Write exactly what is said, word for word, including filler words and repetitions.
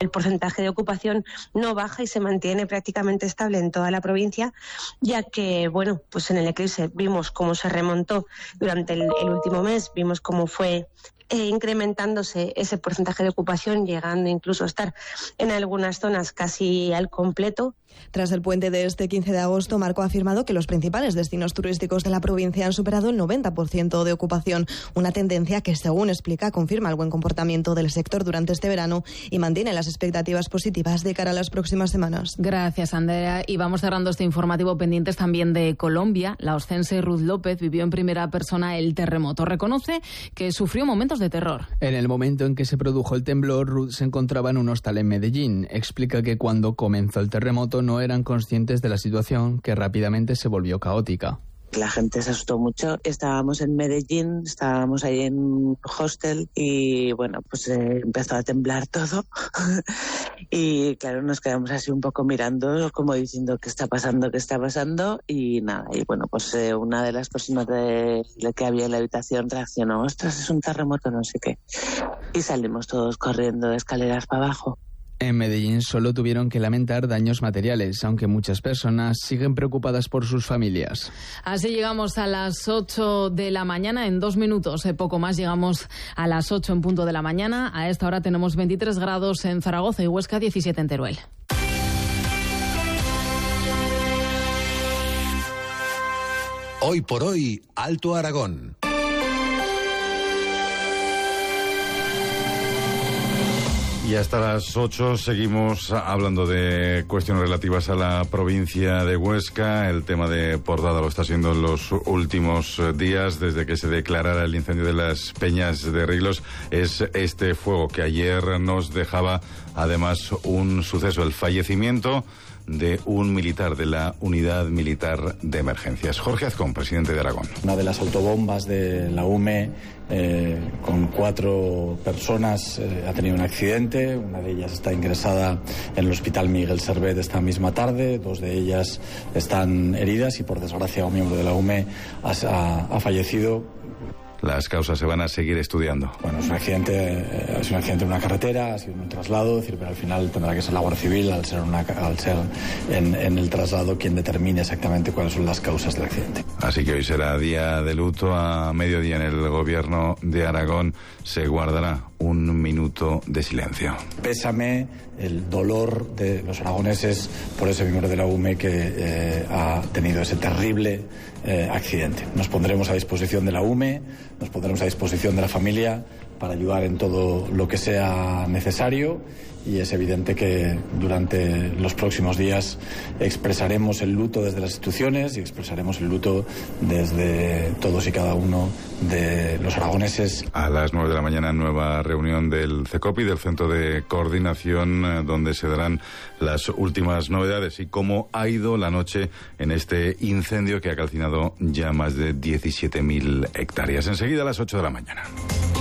El porcentaje de ocupación no baja y se mantiene prácticamente estable en toda la provincia, ya que, bueno, pues en el eclipse vimos cómo se remontó durante el, el último mes, vimos cómo fue eh, incrementándose ese porcentaje de ocupación, llegando incluso a estar en algunas zonas casi al completo. Tras el puente de este quince de agosto, Marco ha afirmado que los principales destinos turísticos de la provincia han superado el noventa por ciento de ocupación, una tendencia que, según explica, confirma el buen comportamiento del sector durante este verano y mantiene las expectativas positivas de cara a las próximas semanas. Gracias, Andrea. Y vamos cerrando este informativo pendientes también de Colombia. La oscense Ruth López vivió en primera persona el terremoto. Reconoce que sufrió momentos de terror. En el momento en que se produjo el temblor, Ruth se encontraba en un hostal en Medellín. Explica que cuando comenzó el terremoto no eran conscientes de la situación, que rápidamente se volvió caótica. La gente se asustó mucho. Estábamos en Medellín, estábamos ahí en un hostel y bueno, pues eh, empezó a temblar todo y claro, nos quedamos así un poco mirando como diciendo qué está pasando, qué está pasando y nada, y bueno, pues eh, una de las personas de, de que había en la habitación reaccionó, ostras, es un terremoto, no sé qué, y salimos todos corriendo de escaleras para abajo. En Medellín solo tuvieron que lamentar daños materiales, aunque muchas personas siguen preocupadas por sus familias. Así llegamos a las ocho de la mañana, en dos minutos, eh, poco más, llegamos a las ocho en punto de la mañana. A esta hora tenemos veintitrés grados en Zaragoza y Huesca, diecisiete en Teruel. Hoy por hoy, Alto Aragón. Y hasta las ocho seguimos hablando de cuestiones relativas a la provincia de Huesca. El tema de Portada lo está siendo en los últimos días, desde que se declarara el incendio de las Peñas de Riglos. Es este fuego que ayer nos dejaba además un suceso, el fallecimiento de un militar de la Unidad Militar de Emergencias. Jorge Azcón, presidente de Aragón. Una de las autobombas de la U M E eh, con cuatro personas eh, ha tenido un accidente. Una de ellas está ingresada en el Hospital Miguel Servet esta misma tarde. Dos de ellas están heridas y por desgracia un miembro de la U M E ha, ha, ha fallecido. Las causas se van a seguir estudiando. Bueno, es un accidente, eh, es un accidente en una carretera, ha sido un traslado, es decir, pero al final tendrá que ser la Guardia Civil, al ser, una, al ser en, en el traslado, quien determine exactamente cuáles son las causas del accidente. Así que hoy será día de luto. A mediodía en el gobierno de Aragón se guardará un minuto de silencio. Pésame el dolor de los aragoneses por ese miembro de la U M E que eh, ha tenido ese terrible eh, accidente. Nos pondremos a disposición de la U M E, nos pondremos a disposición de la familia para ayudar en todo lo que sea necesario y es evidente que durante los próximos días expresaremos el luto desde las instituciones y expresaremos el luto desde todos y cada uno de los aragoneses. A las nueve de la mañana, nueva reunión del CECOPI, del Centro de Coordinación, donde se darán las últimas novedades y cómo ha ido la noche en este incendio que ha calcinado ya más de diecisiete mil hectáreas. Enseguida a las ocho de la mañana.